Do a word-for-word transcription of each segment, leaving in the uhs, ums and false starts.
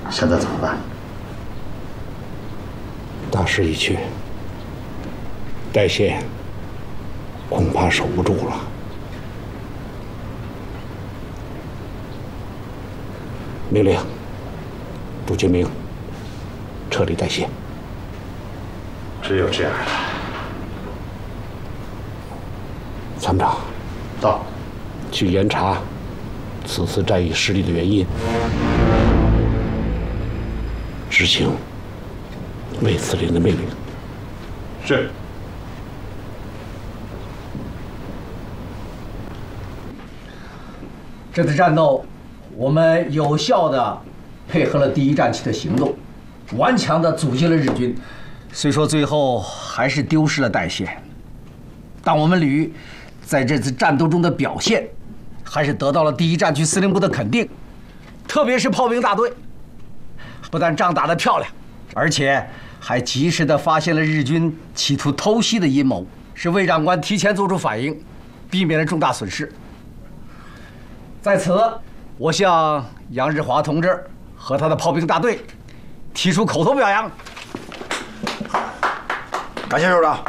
现在怎么办？ 大势已去，代县恐怕守不住了。命令杜军明撤离代县。 只有这样了。 参谋长， 到， 去严查此次战役失利的原因，执行魏司令的命令。 是。 这次战斗，我们有效地配合了第一战区的行动，顽强地阻击了日军。虽说最后还是丢失了代县，但我们旅在这次战斗中的表现，还是得到了第一战区司令部的肯定。特别是炮兵大队，不但仗打得漂亮，而且还及时地发现了日军企图偷袭的阴谋，使魏长官提前做出反应，避免了重大损失。在此，我向杨日华同志和他的炮兵大队提出口头表扬。 感谢首长。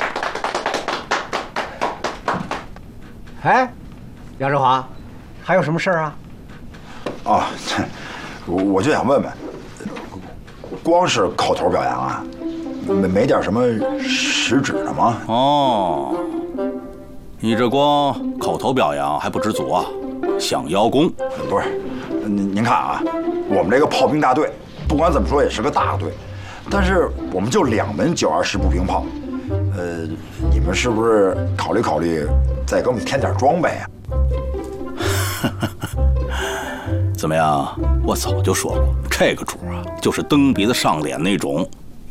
哎，杨日华，还有什么事儿啊？ 哦，我我就想问问，光是口头表扬啊，没没点什么实质的吗？ 哦，你这光口头表扬还不知足啊，想邀功？ 不是，您您看啊，我们这个炮兵大队，不管怎么说也是个大队，但是我们就两门九二式步兵炮，呃，你们是不是考虑考虑再给我们添点装备啊？ 怎么样？我早就说过，这个主啊，就是蹬鼻子上脸那种。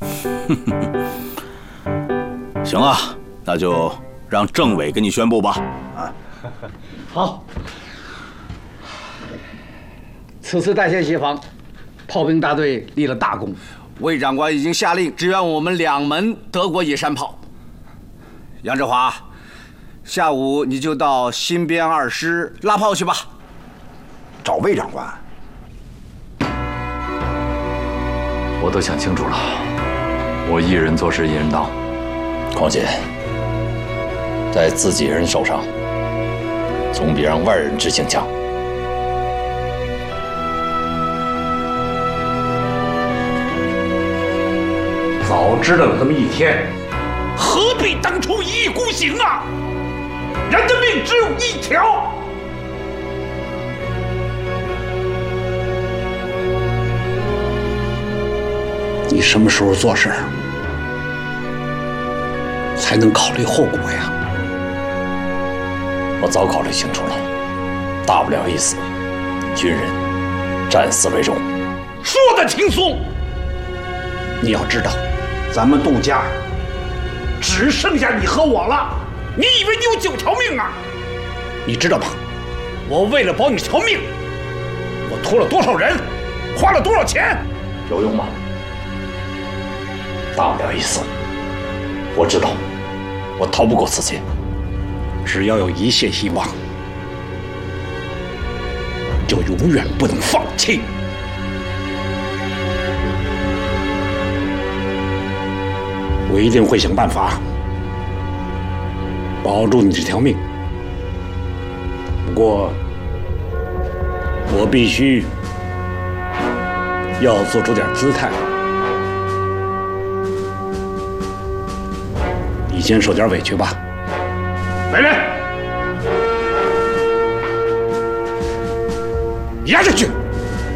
行啊，那就让政委给你宣布吧。啊， 好。此次代县协防，炮兵大队立了大功。魏长官已经下令支援我们两门德国野山炮。杨志华，下午你就到新编二师拉炮去吧。 找魏长官？ 我都想清楚了，我一人做事一人当。 况且，在自己人手上，总比让外人执行强。 早知道有这么一天， 何必当初一意孤行啊！人的命只有一条。 你什么时候做事才能考虑后果呀？ 我早考虑清楚了，大不了一死，军人战死为荣。 说得轻松。 你要知道，咱们杜家只剩下你和我了。你以为你有九条命啊？ 你知道吗？ 我为了保你这条命，我拖了多少人，花了多少钱？ 有用吗？大不了一死。我知道，我逃不过此劫。 只要有一线希望，就永远不能放弃。我一定会想办法保住你这条命。不过，我必须要做出点姿态。你先受点委屈吧。 来人，压下去！